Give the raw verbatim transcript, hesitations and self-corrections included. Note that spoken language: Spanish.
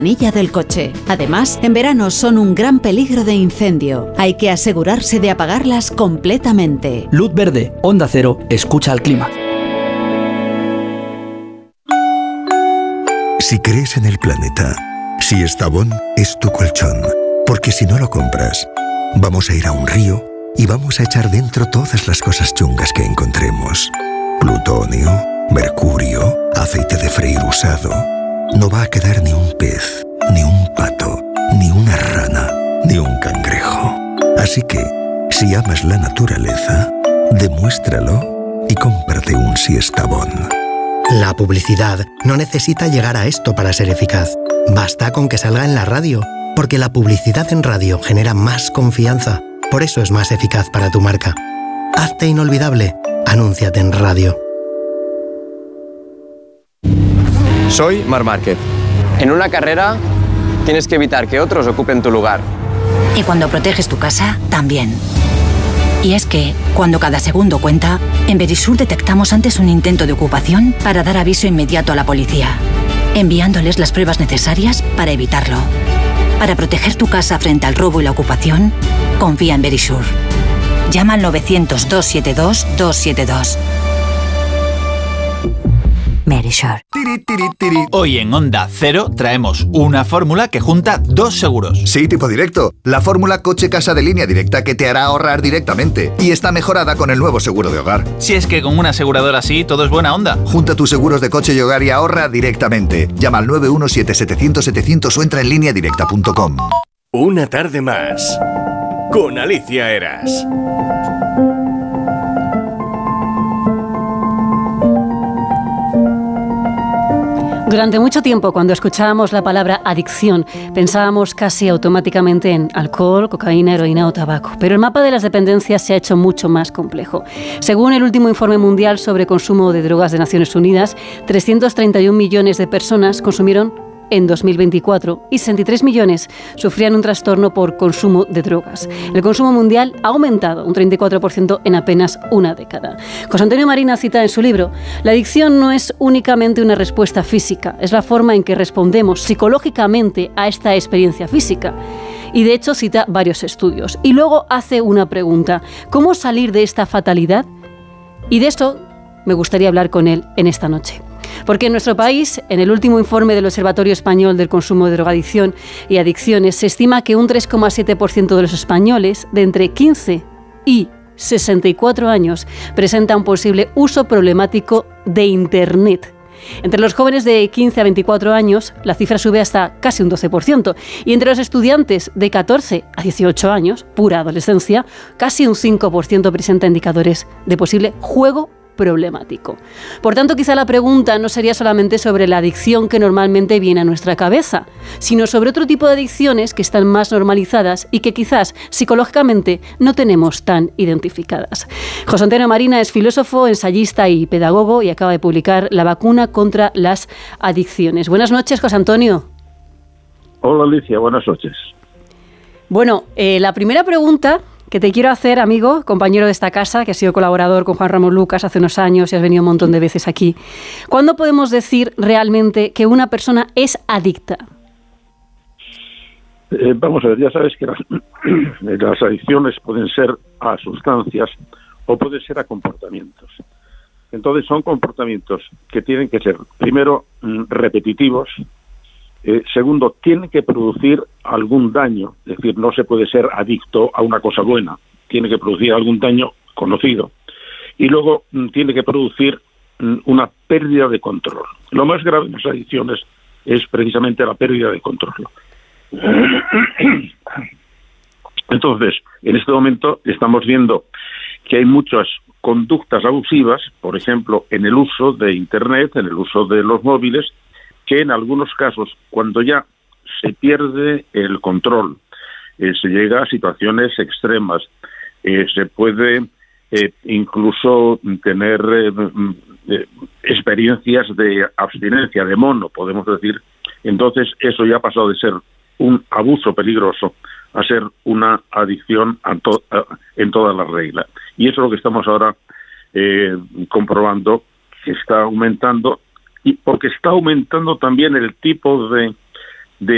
Anilla del coche. Además, en verano son un gran peligro de incendio. Hay que asegurarse de apagarlas completamente. Luz verde, Onda Cero, escucha al clima. Si crees en el planeta, si Estavón es tu colchón, porque si no lo compras, vamos a ir a un río y vamos a echar dentro todas las cosas chungas que encontremos. Plutonio, mercurio, aceite de freír usado. No va a quedar ni un pez, ni un pato, ni una rana, ni un cangrejo. Así que, si amas la naturaleza, demuéstralo y cómprate un Siestabón. La publicidad no necesita llegar a esto para ser eficaz. Basta con que salga en la radio, porque la publicidad en radio genera más confianza. Por eso es más eficaz para tu marca. Hazte inolvidable. Anúnciate en radio. Soy Marc Márquez. En una carrera tienes que evitar que otros ocupen tu lugar. Y cuando proteges tu casa, también. Y es que, cuando cada segundo cuenta, en Verisur detectamos antes un intento de ocupación para dar aviso inmediato a la policía, enviándoles las pruebas necesarias para evitarlo. Para proteger tu casa frente al robo y la ocupación, confía en Verisur. Llama al novecientos, doscientos setenta y dos, doscientos setenta y dos. Verisur. Hoy en Onda Cero traemos una fórmula que junta dos seguros. Sí, tipo directo. La fórmula coche-casa de Línea Directa que te hará ahorrar directamente. Y está mejorada con el nuevo seguro de hogar. Si es que con una aseguradora así todo es buena onda. Junta tus seguros de coche y hogar y ahorra directamente. Llama al nueve uno siete, setecientos, setecientos o entra en línea directa punto com. Una tarde más con Alicia Eras. Durante mucho tiempo, cuando escuchábamos la palabra adicción, pensábamos casi automáticamente en alcohol, cocaína, heroína o tabaco. Pero el mapa de las dependencias se ha hecho mucho más complejo. Según el último informe mundial sobre consumo de drogas de Naciones Unidas, trescientos treinta y un millones de personas consumieron en dos mil veinticuatro y sesenta y tres millones sufrían un trastorno por consumo de drogas. El consumo mundial ha aumentado un treinta y cuatro por ciento en apenas una década. José Antonio Marina cita en su libro: la adicción no es únicamente una respuesta física, es la forma en que respondemos psicológicamente a esta experiencia física. Y de hecho cita varios estudios. Y luego hace una pregunta: ¿cómo salir de esta fatalidad? Y de esto me gustaría hablar con él en esta noche. Porque en nuestro país, en el último informe del Observatorio Español del Consumo de Drogadicción y Adicciones, se estima que un tres coma siete por ciento de los españoles de entre quince y sesenta y cuatro años presenta un posible uso problemático de Internet. Entre los jóvenes de quince a veinticuatro años, la cifra sube hasta casi un doce por ciento. Y entre los estudiantes de catorce a dieciocho años, pura adolescencia, casi un cinco por ciento presenta indicadores de posible juego problemático. Por tanto, quizá la pregunta no sería solamente sobre la adicción que normalmente viene a nuestra cabeza, sino sobre otro tipo de adicciones que están más normalizadas y que quizás psicológicamente no tenemos tan identificadas. José Antonio Marina es filósofo, ensayista y pedagogo y acaba de publicar La vacuna contra las adicciones. Buenas noches, José Antonio. Hola, Alicia, buenas noches. Bueno, eh, la primera pregunta que te quiero hacer, amigo, compañero de esta casa, que has sido colaborador con Juan Ramón Lucas hace unos años y has venido un montón de veces aquí. ¿Cuándo podemos decir realmente que una persona es adicta? Eh, vamos a ver, ya sabes que las, las adicciones pueden ser a sustancias o pueden ser a comportamientos. Entonces son comportamientos que tienen que ser, primero, repetitivos. Eh, segundo, tiene que producir algún daño, es decir, no se puede ser adicto a una cosa buena, tiene que producir algún daño conocido. Y luego mm, tiene que producir mm, una pérdida de control. Lo más grave en las adicciones es precisamente la pérdida de control. Entonces, en este momento estamos viendo que hay muchas conductas abusivas, por ejemplo, en el uso de Internet, en el uso de los móviles, que en algunos casos, cuando ya se pierde el control, eh, se llega a situaciones extremas, eh, se puede eh, incluso tener eh, eh, experiencias de abstinencia, de mono, podemos decir. Entonces, eso ya ha pasado de ser un abuso peligroso a ser una adicción a to- a, en todas las reglas. Y eso es lo que estamos ahora eh, comprobando, que está aumentando, y porque está aumentando también el tipo de